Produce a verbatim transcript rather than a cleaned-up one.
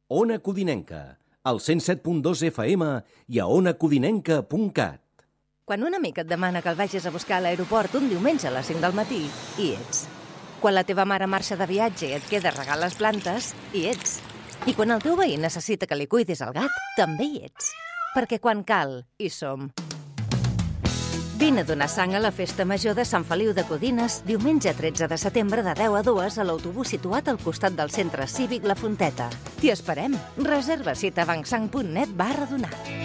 Ona Codinenca, al cent set punt dos F M i a ona codinenca punt cat. Quan una amiga et demana que el vagis a buscar a l'aeroport un diumenge a les cinc del matí, hi ets. Quan la teva mare marxa de viatge i et queda a regar les plantes, hi ets. I quan el teu veí necessita que li cuidis el gat, també hi ets. Perquè quan cal, hi som. Vine a donar sang a la Festa Major de Sant Feliu de Codines, diumenge tretze de setembre de deu a dues a l'autobús situat al costat del Centre Cívic La Fonteta. T'hi esperem. Reserva cita bancsang punt net barra donar.